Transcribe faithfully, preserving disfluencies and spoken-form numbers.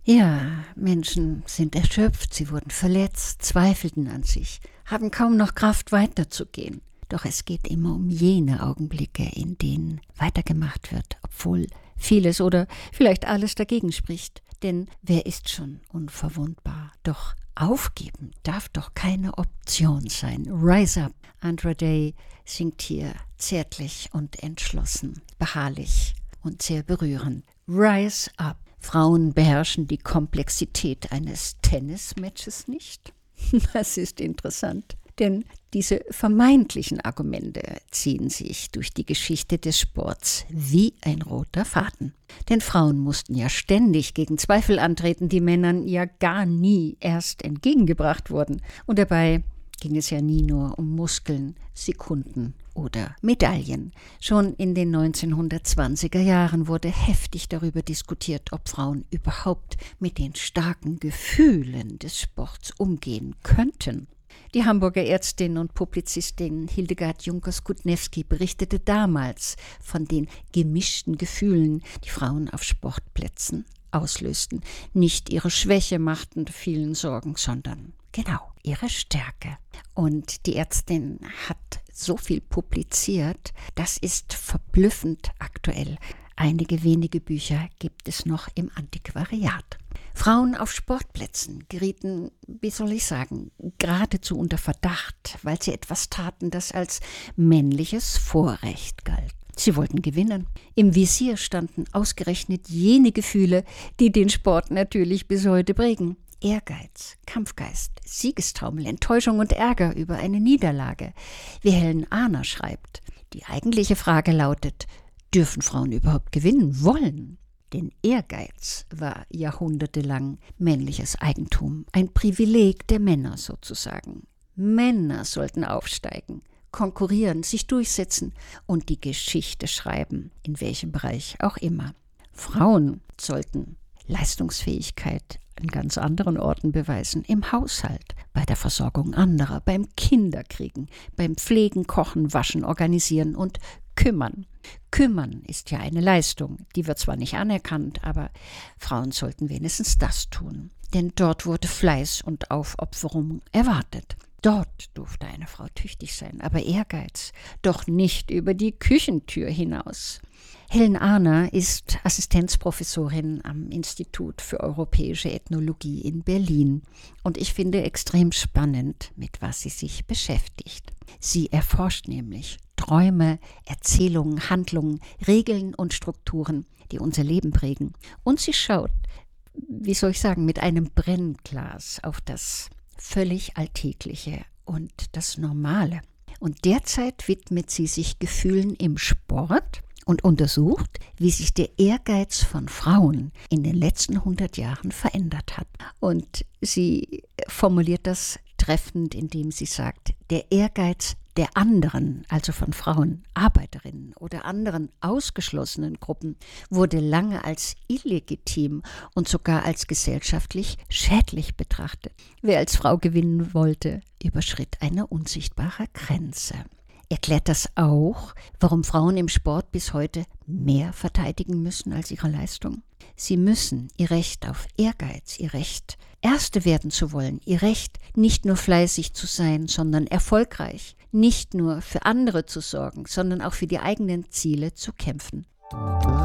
Ja, Menschen sind erschöpft, sie wurden verletzt, zweifelten an sich, haben kaum noch Kraft weiterzugehen. Doch es geht immer um jene Augenblicke, in denen weitergemacht wird, obwohl vieles oder vielleicht alles dagegen spricht. Denn wer ist schon unverwundbar? Doch aufgeben darf doch keine Option sein. Rise up. Andra Day singt hier zärtlich und entschlossen, beharrlich und sehr berührend. Rise up. Frauen beherrschen die Komplexität eines Tennismatches nicht. Das ist interessant, denn diese vermeintlichen Argumente ziehen sich durch die Geschichte des Sports wie ein roter Faden. Denn Frauen mussten ja ständig gegen Zweifel antreten, die Männern ja gar nie erst entgegengebracht wurden. Und dabei ging es ja nie nur um Muskeln, Sekunden oder Medaillen. Schon in den neunzehnhundertzwanziger Jahren wurde heftig darüber diskutiert, ob Frauen überhaupt mit den starken Gefühlen des Sports umgehen könnten. Die Hamburger Ärztin und Publizistin Hildegard Junkers-Kutnewski berichtete damals von den gemischten Gefühlen, die Frauen auf Sportplätzen auslösten. Nicht ihre Schwäche machten vielen Sorgen, sondern genau ihre Stärke. Und die Ärztin hat so viel publiziert, das ist verblüffend aktuell. Einige wenige Bücher gibt es noch im Antiquariat. Frauen auf Sportplätzen gerieten, wie soll ich sagen, geradezu unter Verdacht, weil sie etwas taten, das als männliches Vorrecht galt. Sie wollten gewinnen. Im Visier standen ausgerechnet jene Gefühle, die den Sport natürlich bis heute prägen. Ehrgeiz, Kampfgeist, Siegestaumel, Enttäuschung und Ärger über eine Niederlage. Wie Helen Arner schreibt, die eigentliche Frage lautet, dürfen Frauen überhaupt gewinnen wollen? Denn Ehrgeiz war jahrhundertelang männliches Eigentum, ein Privileg der Männer sozusagen. Männer sollten aufsteigen, konkurrieren, sich durchsetzen und die Geschichte schreiben, in welchem Bereich auch immer. Frauen sollten Leistungsfähigkeit an ganz anderen Orten beweisen, im Haushalt, bei der Versorgung anderer, beim Kinderkriegen, beim Pflegen, Kochen, Waschen, Organisieren und Kümmern. Kümmern ist ja eine Leistung, die wird zwar nicht anerkannt, aber Frauen sollten wenigstens das tun. Denn dort wurde Fleiß und Aufopferung erwartet. Dort durfte eine Frau tüchtig sein, aber Ehrgeiz doch nicht über die Küchentür hinaus. Helen Arner ist Assistenzprofessorin am Institut für Europäische Ethnologie in Berlin und ich finde extrem spannend, mit was sie sich beschäftigt. Sie erforscht nämlich Träume, Erzählungen, Handlungen, Regeln und Strukturen, die unser Leben prägen. Und sie schaut, wie soll ich sagen, mit einem Brennglas auf das völlig Alltägliche und das Normale. Und derzeit widmet sie sich Gefühlen im Sport und untersucht, wie sich der Ehrgeiz von Frauen in den letzten hundert Jahren verändert hat. Und sie formuliert das treffend, indem sie sagt, der Ehrgeiz der anderen, also von Frauen, Arbeiterinnen oder anderen ausgeschlossenen Gruppen, wurde lange als illegitim und sogar als gesellschaftlich schädlich betrachtet. Wer als Frau gewinnen wollte, überschritt eine unsichtbare Grenze. Erklärt das auch, warum Frauen im Sport bis heute mehr verteidigen müssen als ihre Leistung? Sie müssen ihr Recht auf Ehrgeiz, ihr Recht, Erste werden zu wollen, ihr Recht, nicht nur fleißig zu sein, sondern erfolgreich, nicht nur für andere zu sorgen, sondern auch für die eigenen Ziele zu kämpfen.